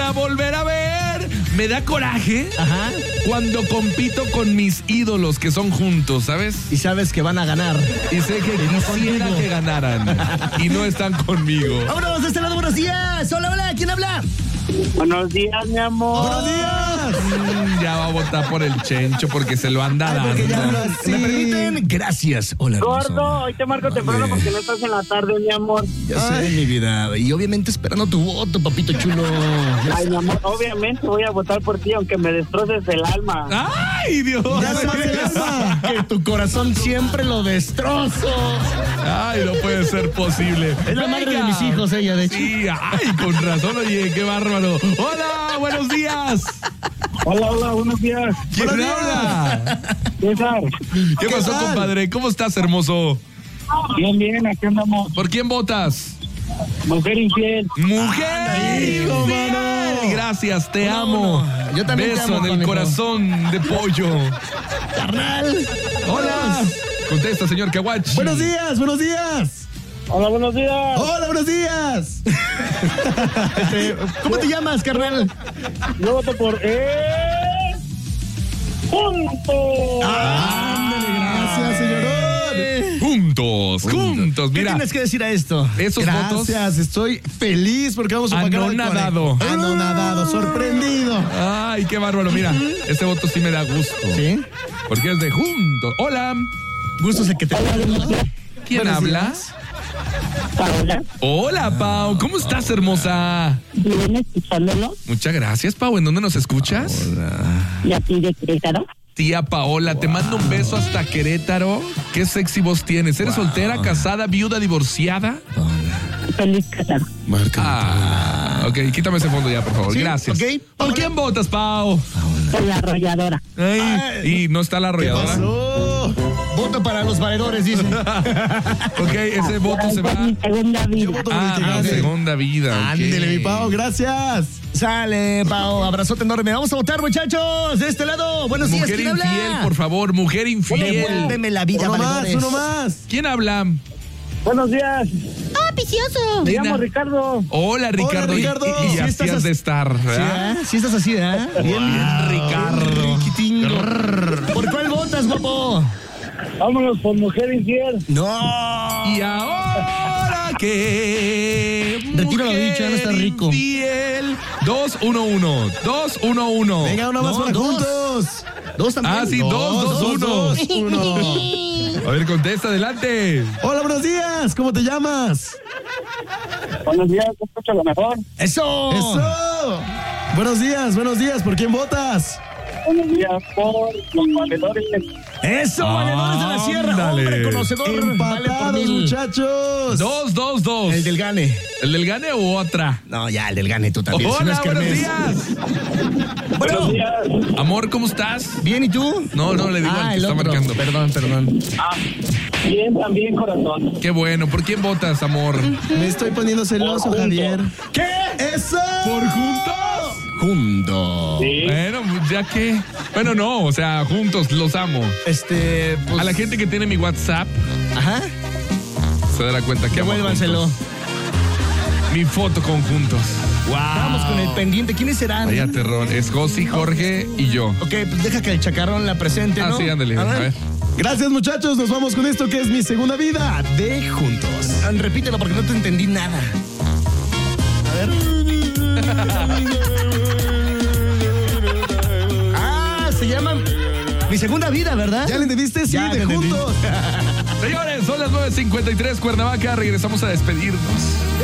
a volver a ver. Me da coraje cuando compito con mis ídolos que son juntos, ¿sabes? Y sabes que van a ganar. Y sé que quisiera que ganaran y no están conmigo. ¡Vámonos de este lado! ¡Buenos días! ¡Hola, hola! ¿Quién habla? Buenos días, mi amor. ¡Buenos días! Ya va a votar por el Chencho porque se lo anda dando. ¿Me permiten? Gracias. Hola, hermoso. Gordo, hoy te marco temprano porque no estás en la tarde, mi amor. Ya sé, mi vida. Y obviamente esperando tu voto, papito chulo. Ay, mi amor, obviamente voy a votar por ti, aunque me destroces el alma. ¡Ay, Dios! Ya sabes que tu corazón siempre lo destrozo. ¡Ay, no puede ser posible! Es la madre de mis hijos, ella, de hecho. Sí, ¡ay, con razón! Oye, qué bárbaro. ¡Hola, buenos días! Hola, buenos días. ¿Quién habla? César. ¿Qué pasó, compadre? ¿Cómo estás, hermoso? Bien, aquí andamos. ¿Por quién votas? Mujer infiel. ¡Mujer! hijo, infiel! mano. Gracias, te amo. Yo también te Beso amo, en el conejo. corazón de pollo. Carnal. ¡Hola! Contesta, señor Kawachi. Buenos días, buenos días. Hola, buenos días. Hola, buenos días. ¿Cómo te llamas, carnal? Yo voto por ¡Juntos! Ándale, gracias, señorón. Juntos. ¿Qué Mira, tienes que decir a esto? esos votos. Gracias, estoy feliz porque vamos a pagar Anonadado. Anonadado, sorprendido. Ay, qué bárbaro. Mira, este voto sí me da gusto. ¿Sí? Porque es de juntos. Hola. Gusto es el que te... ¿Quién Buenos habla? días. Paola, Hola, Pau. ¿Cómo estás, hermosa? ¿bien escuchándolo? Muchas gracias, Pau. ¿En dónde nos escuchas? ¿Y aquí de Querétaro? Tía Paola, te mando un beso hasta Querétaro. Qué sexy voz tienes. ¿Eres soltera, casada, viuda, divorciada? Feliz casado. Ok, quítame ese fondo ya, por favor. Sí, Gracias. ok. ¿Por quién votas, Pau? Por la arrolladora. Ay, y no está la ¿Qué arrolladora. pasó? Voto para los valedores, dice. Ok, ese voto se va. Por mi segunda vida. voto por el que Ah, gane. segunda vida. ok. Ándele, mi Pau, gracias. Sale, Pau, abrazote enorme. Vamos a votar, muchachos. De este lado, buenos días. Mujer ¿Quién infiel, habla? por favor, mujer infiel. Devuélveme la vida, valedores. Uno más. ¿Quién habla? Buenos días. ¡Ah, vicioso! Me llamo Ricardo. Hola, Ricardo. Hola, Ricardo. Y Sí así estás has de estar, ¿Sí, ¿verdad? sí estás así, ¿eh? Bien, Ricardo. Riquitingo. ¿Por cuál votas, guapo? Vámonos por mujer infiel. No. Y ahora que Retiro lo dicho, ya no está rico. Infiel. 2-1-1. 2-1-1. Venga, uno más No, para dos. juntos. Dos también. Ah, sí, dos, uno. A ver, contesta, adelante. Hola, buenos días. ¿Cómo te llamas? Buenos días, te escucho lo mejor. ¡Eso! ¡Eso! Buenos días. ¿Por quién votas? Buenos días por los valedores. ¡Eso, valedores de la sierra! Ándale. ¡Hombre conocedor! Vale por Empatados, 1000. muchachos. 2-2-2. El del Gane. ¿El del Gane u otra? No, ya, el del Gane tú también. si no Hola, es buenos kermés. días. Bueno, Amor, ¿cómo estás? bien, ¿y tú? No, le digo al que el está otro. marcando. Perdón. Bien, también, corazón. Qué bueno. ¿Por quién votas, amor? Me estoy poniendo celoso, Javier. ¿Qué? ¡Eso! ¿Por juntos? Juntos. Sí. Bueno, ya que... Bueno, no, o sea, juntos, los amo. Pues, A la gente que tiene mi WhatsApp Ajá. se dará cuenta que amo Devuélvanselo. juntos. Mi foto con juntos. Vamos con el pendiente. ¿Quiénes serán? Vaya terror. Es Josi, Jorge y yo. Ok, pues deja que el chacarrón la presente, ¿no? Sí, ándale. A ver. Gracias, muchachos. Nos vamos con esto que es mi segunda vida de juntos. Repítelo porque no te entendí nada. A ver. Se llama Mi Segunda Vida, ¿verdad? ¿Ya le entendiste? Sí, Ya de le entendí. juntos. Señores, son las 9:53 Cuernavaca. Regresamos a despedirnos.